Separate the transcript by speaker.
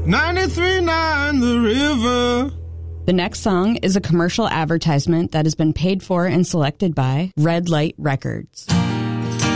Speaker 1: 93.9 The River.
Speaker 2: The next song is a commercial advertisement that has been paid for and selected by Red Light Records.